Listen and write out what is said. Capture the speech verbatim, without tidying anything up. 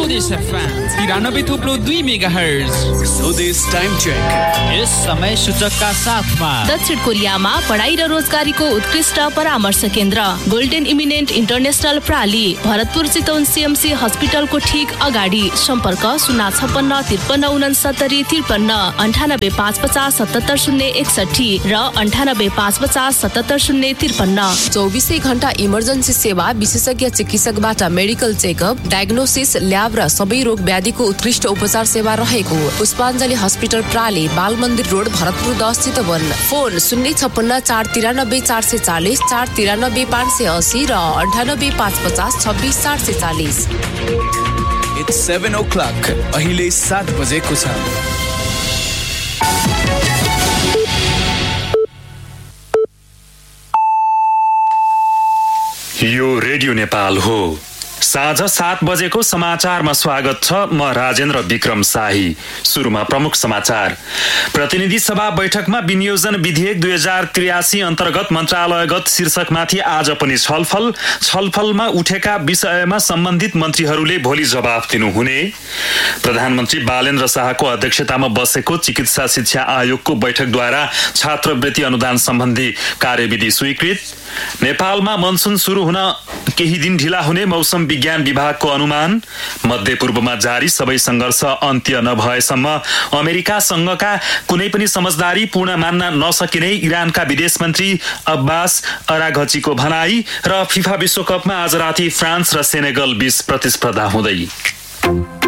स्वदेश एफएम तिरानब्बे थोप्लो दुई मेगा हर्ज। स्वदेश टाइम चेक यस समय सूचकका साथमा दक्षिण कोरियामा पढाइ र रोजगारीको उत्कृष्ट परामर्श केन्द्र golden eminent international प्राली, Bharatpur Chitwan CMC हस्पिटलको ठीक अगाडि। सम्पर्क शून्य छप्पन्न त्रिपन्न उनसत्तरी त्रिपन्न अन्ठानब्बे पाँच पचास सतहत्तर शून्य एकसठी र अन्ठानब्बे पाँच पचास सतहत्तर शून्य त्रिपन्न। चौबिसै घण्टा इमर्जेन्सी सेवा, विशेषज्ञ चिकित्सकबाट मेडिकल चेकअप, डायग्नोसिस, ल्याब र सबै रोग व्याधिको उत्कृष्ट उपचार सेवा रहेको पुष्पाञ्जली हस्पिटल प्राली, बाल मन्दिर रोड, भरतपुर दस चितवन। फोन शून्य छप्पन्न चार तिरानब्बे चार सय चालिस, चार तिरानब्बे पाँच सय असी र अन्ठानब्बे पाँच पचास छब्बिस चार सय चालिस। It's seven o'clock. अहिले सात बजेको छ। यो रेडियो नेपाल हो। साँझ सात बजेको समाचारमा स्वागत छ। म राजेन्द्र विक्रम शाही। सुरुमा प्रमुख समाचार। प्रतिनिधि सभा बैठकमा विनियोजन विधेयक दुई हजार त्रियासी अन्तर्गत मन्त्रालयगत शीर्षकमाथि आज पनि छलफल। छलफलमा उठेका विषयमा सम्बन्धित मन्त्रीहरूले भोलि जवाफ दिनुहुने। प्रधानमन्त्री बालेन्द्र शाहको अध्यक्षतामा बसेको चिकित्सा शिक्षा आयोगको बैठकद्वारा छात्रवृत्ति अनुदान सम्बन्धी कार्यविधि स्वीकृत। नेपालमा मनसुन सुरु हुन केही दिन ढिला हुने मौसम विज्ञान विभागको अनुमान। मध्यपूर्वमा जारी सबै सङ्घर्ष अन्त्य नभएसम्म अमेरिकासँगका कुनै पनि समझदारी पूर्ण मान्न नसकिने इरानका विदेश मन्त्री अब्बास अराघचीको भनाई। र फिफा विश्वकपमा आज राति फ्रान्स र सेनेगल बीच प्रतिस्पर्धा हुँदै।